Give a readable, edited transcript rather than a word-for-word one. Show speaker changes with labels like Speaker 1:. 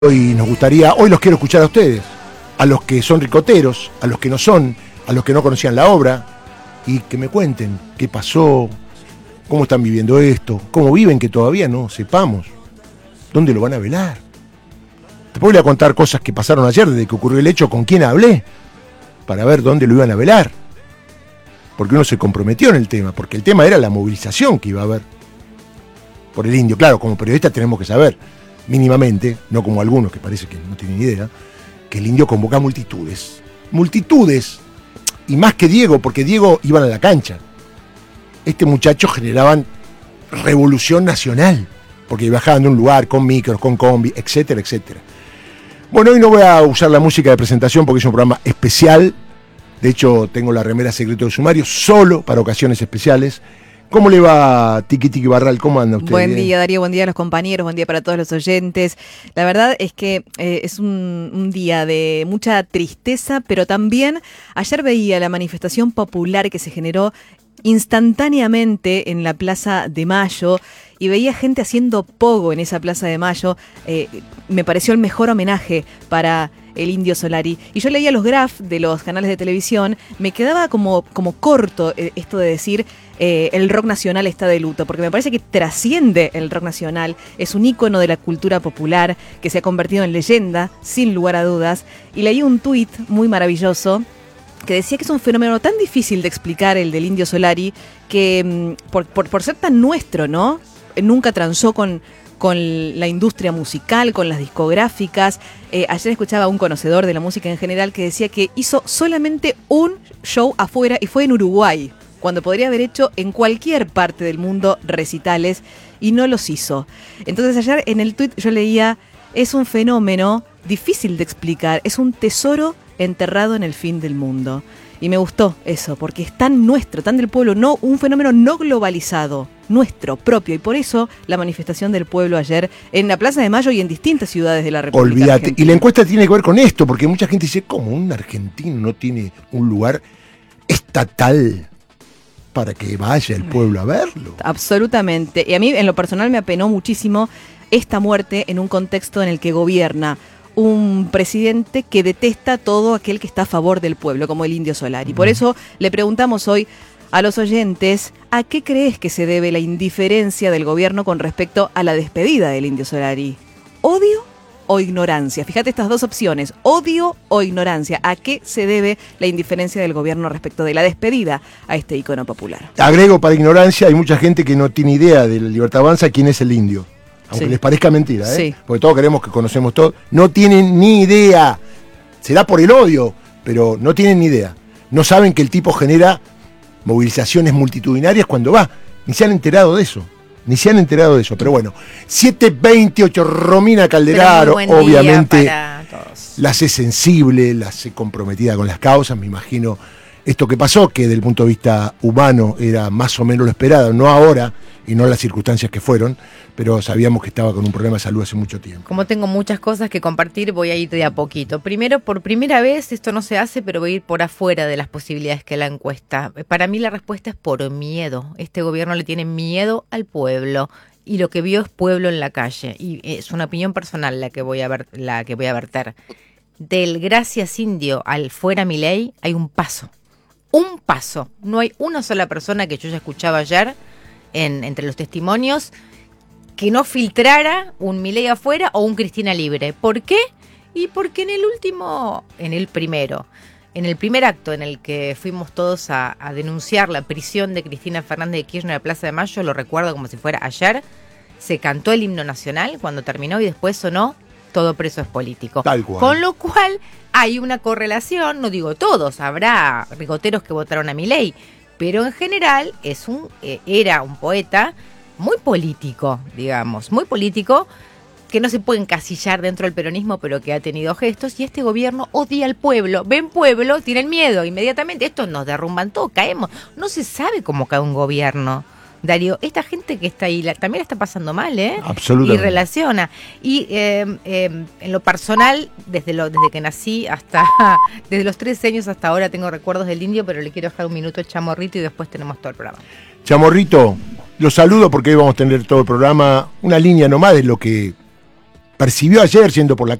Speaker 1: Hoy nos gustaría, hoy los quiero escuchar a ustedes, a los que son ricoteros, a los que no son, a los que no conocían la obra, y que me cuenten qué pasó, cómo están viviendo esto, cómo viven que todavía no sepamos, dónde lo van a velar. Después voy a contar cosas que pasaron ayer desde que ocurrió el hecho, con quién hablé, para ver dónde lo iban a velar. Porque uno se comprometió en el tema, porque el tema era la movilización que iba a haber por el indio. Claro, como periodistas tenemos que saber, mínimamente, no como algunos que parece que no tienen idea, que el indio convoca multitudes. Multitudes. Y más que Diego, porque Diego iban a la cancha. Este muchacho generaban revolución nacional, porque viajaban de un lugar con micros, con combi, etcétera, etcétera. Bueno, hoy no voy a usar la música de presentación porque es un programa especial. De hecho, tengo la remera Secreto de Sumario solo para ocasiones especiales. ¿Cómo le va, Tiki Tiki Barral? ¿Cómo anda usted?
Speaker 2: Buen día, Darío, buen día a los compañeros, buen día para todos los oyentes. La verdad es que es un día de mucha tristeza, pero también ayer veía la manifestación popular que se generó instantáneamente en la Plaza de Mayo y veía gente haciendo pogo en esa Plaza de Mayo. Me pareció el mejor homenaje para el Indio Solari. Y yo leía los graph de los canales de televisión, me quedaba como corto esto de decir el rock nacional está de luto, porque me parece que trasciende el rock nacional, es un ícono de la cultura popular que se ha convertido en leyenda, sin lugar a dudas. Y leí un tuit muy maravilloso que decía que es un fenómeno tan difícil de explicar el del Indio Solari, que por ser tan nuestro, ¿no? Nunca transó con la industria musical, con las discográficas. Ayer escuchaba a un conocedor de la música en general que decía que hizo solamente un show afuera y fue en Uruguay, cuando podría haber hecho en cualquier parte del mundo recitales y no los hizo. Entonces ayer en el tuit yo leía, es un fenómeno difícil de explicar, es un tesoro enterrado en el fin del mundo. Y me gustó eso, porque es tan nuestro, tan del pueblo, no un fenómeno no globalizado, nuestro, propio. Y por eso la manifestación del pueblo ayer en la Plaza de Mayo y en distintas ciudades de la República
Speaker 1: Olvídate.
Speaker 2: Argentina.
Speaker 1: Y la encuesta tiene que ver con esto, porque mucha gente dice, ¿cómo un argentino no tiene un lugar estatal para que vaya el pueblo a verlo?
Speaker 2: Absolutamente. Y a mí en lo personal me apenó muchísimo esta muerte en un contexto en el que gobierna un presidente que detesta todo aquel que está a favor del pueblo, como el Indio Solari. Por eso le preguntamos hoy a los oyentes, ¿a qué crees que se debe la indiferencia del gobierno con respecto a la despedida del Indio Solari? ¿Odio o ignorancia? Fíjate estas dos opciones, odio o ignorancia. ¿A qué se debe la indiferencia del gobierno respecto de la despedida a este ícono popular?
Speaker 1: Agrego para ignorancia, hay mucha gente que no tiene idea de la Libertad Avanza quién es el indio. Aunque les parezca mentira, ¿eh?
Speaker 2: Sí.
Speaker 1: Porque todos queremos que conocemos todo. No tienen ni idea. Será por el odio, pero no tienen ni idea. No saben que el tipo genera movilizaciones multitudinarias cuando va. Ni se han enterado de eso. Pero bueno, 7:28, Romina Calderaro, obviamente la hace sensible, la hace comprometida con las causas. Me imagino esto que pasó, que desde el punto de vista humano era más o menos lo esperado, no ahora y no las circunstancias que fueron, pero sabíamos que estaba con un problema de salud hace mucho tiempo.
Speaker 3: Como tengo muchas cosas que compartir, voy a ir de a poquito. Primero, por primera vez, esto no se hace, pero voy a ir por afuera de las posibilidades que la encuesta. Para mí la respuesta es por miedo. Este gobierno le tiene miedo al pueblo y lo que vio es pueblo en la calle. Y es una opinión personal la que voy a verter. Del gracias indio al fuera Milei hay un paso. Un paso. No hay una sola persona que yo ya escuchaba ayer entre los testimonios que no filtrara un Milei afuera o un Cristina libre. ¿Por qué? Y porque en el primer acto en el que fuimos todos a denunciar la prisión de Cristina Fernández de Kirchner en la Plaza de Mayo, lo recuerdo como si fuera ayer, se cantó el himno nacional cuando terminó y después sonó todo preso es político.
Speaker 1: Tal cual.
Speaker 3: Con lo cual hay una correlación, no digo todos, habrá rigoteros que votaron a Milei, pero en general era un poeta muy político, digamos, muy político, que no se puede encasillar dentro del peronismo, pero que ha tenido gestos, y este gobierno odia al pueblo, ven pueblo, tienen miedo, inmediatamente estos nos derrumban todo, caemos, no se sabe cómo cae un gobierno. Darío, esta gente que está ahí también la está pasando mal, ¿eh?
Speaker 1: Absolutamente.
Speaker 3: Y relaciona. Y en lo personal, desde que nací desde los 13 años hasta ahora tengo recuerdos del indio, pero le quiero dejar un minuto a Chamorrito y después tenemos todo el programa.
Speaker 1: Chamorrito, los saludo porque hoy vamos a tener todo el programa, una línea nomás de lo que percibió ayer yendo por la